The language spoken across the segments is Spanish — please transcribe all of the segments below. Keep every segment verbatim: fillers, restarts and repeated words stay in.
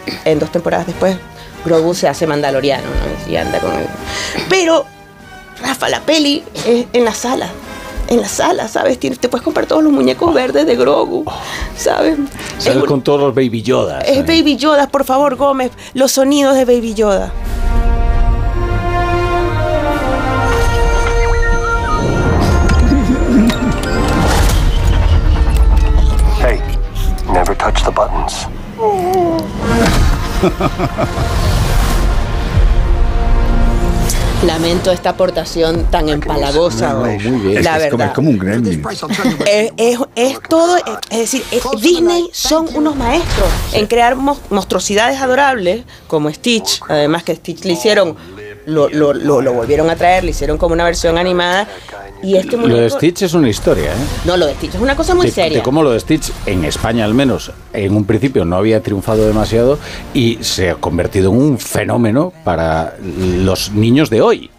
en dos temporadas después, Grogu se hace mandaloriano, ¿no? Y anda con él. Pero, Rafa, la peli es en la sala. En la sala, ¿sabes? Tienes, te puedes comprar todos los muñecos verdes de Grogu, ¿sabes? Sales con todos los Baby Yodas. Es Baby Yoda, por favor, Gómez. Los sonidos de Baby Yoda. Hey, never touch the buttons. Lamento esta aportación tan empalagosa. No, no, hoy. muy bien. La es, verdad. es, como, es como un gremlin. Es, es, es todo, es, es decir, es, Disney son unos maestros en crear mo- monstruosidades adorables, como Stitch, además que Stitch le hicieron, lo, lo, lo, lo volvieron a traer, le hicieron como una versión animada. Y este muñeco, lo de Stitch es una historia, ¿eh? No, lo de Stitch es una cosa muy de, seria. De cómo lo de Stitch, en España al menos, en un principio no había triunfado demasiado y se ha convertido en un fenómeno para los niños de hoy.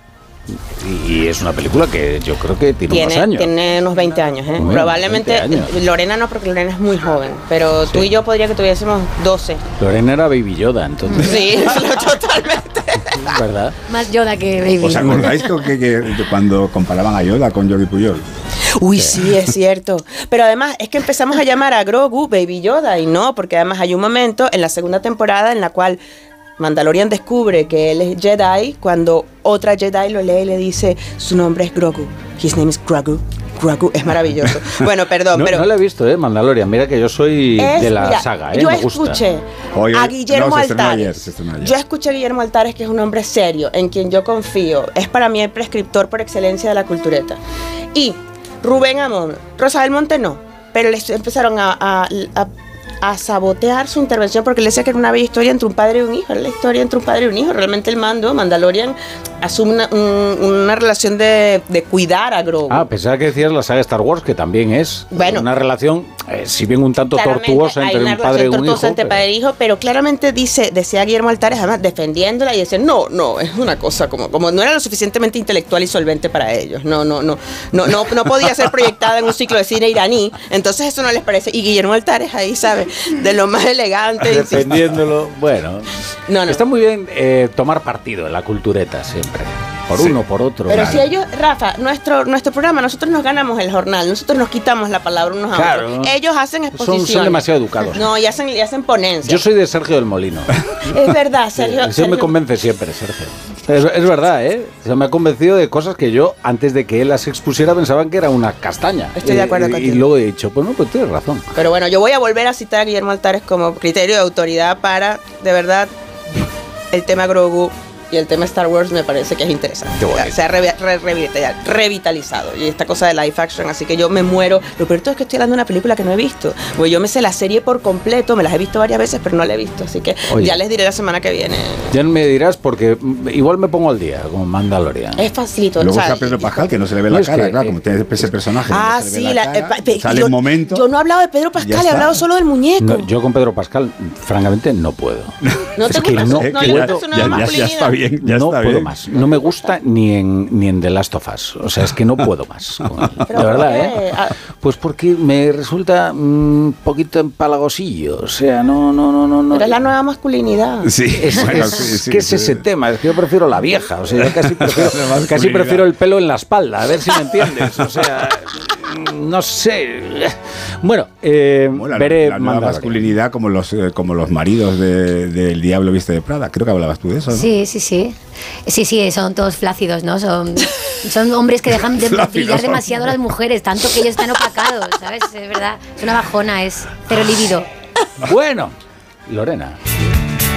Y es una película que yo creo que tiene, tiene unos años. Tiene unos veinte años, ¿eh? Bueno, Probablemente veinte años. Lorena no, porque Lorena es muy joven. Pero sí. Tú y yo podría que tuviésemos doce. Lorena era Baby Yoda, entonces. Sí, totalmente. ¿Verdad? Más Yoda que Baby. ¿Os acordáis que, que, que cuando comparaban a Yoda con Jordi Puyol? Uy, sí, es cierto. Pero además es que empezamos a llamar a Grogu Baby Yoda y no, porque además hay un momento en la segunda temporada en la cual Mandalorian descubre que él es Jedi cuando otra Jedi lo lee y le dice su nombre es Grogu. His name is Grogu. Grogu es maravilloso. Bueno, perdón, no, pero no lo he visto, ¿eh? Mandalorian. Mira que yo soy es, de la mira, saga, ¿eh? Yo Me gusta. escuché Oye, a Guillermo no, se estrenó Altares. ayer, se estrenó ayer. Yo escuché a Guillermo Altares, que es un hombre serio, en quien yo confío. Es para mí el prescriptor por excelencia de la cultureta. Y Rubén Amón, Rosabel Monte no, pero les empezaron a, a, a a sabotear su intervención porque él decía que era una bella historia entre un padre y un hijo. Era la historia entre un padre y un hijo. Realmente el mando, Mandalorian, asume una, un, una relación de, de cuidar a Grogu. Ah, pensaba que decías la saga Star Wars, que también es bueno, una relación, eh, si bien un tanto tortuosa entre un padre y un hijo. Entre pero... padre e hijo, pero claramente dice, decía Guillermo Altares, además defendiéndola y decía, no, no, es una cosa como, como no era lo suficientemente intelectual y solvente para ellos. No, no, no, no, no, no podía ser proyectada en un ciclo de cine iraní. Entonces eso no les parece. Y Guillermo Altares ahí, ¿sabe? De lo más elegante. Defendiéndolo, bueno. No, no. Está muy bien eh, tomar partido en la cultureta siempre. Por sí. uno, por otro. Pero claro. si ellos, Rafa, nuestro nuestro programa, nosotros nos ganamos el jornal, nosotros nos quitamos la palabra unos a claro. otros. Ellos hacen exposiciones. Son, son demasiado educados. No, y hacen, y hacen ponencias. Yo soy de Sergio del Molino. Es verdad, Sergio. Eso Sergio. me convence siempre, Sergio. Es, es verdad, ¿eh? Se me ha convencido de cosas que yo, antes de que él las expusiera, pensaban que era una castaña. Estoy de acuerdo eh, contigo. Y luego he dicho, pues no, pues tienes razón. Pero bueno, yo voy a volver a citar a Guillermo Altares como criterio de autoridad para, de verdad, el tema Grogu y el tema Star Wars me parece que es interesante. Se ha re, re, re, revitalizado. Y esta cosa de live action, así que yo me muero. Lo peor de todo es que estoy hablando de una película que no he visto. Porque yo me sé la serie por completo, me las he visto varias veces, pero no la he visto. Así que Oye, ya les diré la semana que viene. Ya me dirás, porque igual me pongo al día, como Mandalorian. Es facilito. Luego o sea, está Pedro Pascal, que no se le ve la cara, que, claro, como tiene ese personaje. Ah, no se sí. le ve la La, cara, eh, sale yo, un momento. Yo no he hablado de Pedro Pascal, he hablado solo del muñeco. No, yo con Pedro Pascal, francamente, no puedo. No es te que gusta, no, no, ya, no ya, ya, ya, ya está bien, ya no está puedo bien. más. No me gusta ni en ni en The Last of Us. O sea, es que no puedo más. Con él. De verdad, ¿eh? Pues porque me resulta un mm, poquito empalagosillo. O sea, no, no, no, no. Pero es la nueva masculinidad. Sí, es, bueno, es, sí, sí, ¿qué es sí. ese tema? Es que yo prefiero la vieja. O sea, yo casi prefiero, casi prefiero el pelo en la espalda. A ver si me entiendes. O sea, no sé. Bueno, eh, bueno, la, veré la nueva masculinidad como los, eh, como los maridos de, del Diablo Viste de Prada. Creo que hablabas tú de eso, ¿no? Sí, sí, sí. Sí, sí, son todos flácidos, ¿no? Son, son hombres que dejan de brillar demasiado a las mujeres, tanto que ellos están opacados, ¿sabes? Es verdad. Es una bajona, es cero líbido. Bueno, Lorena.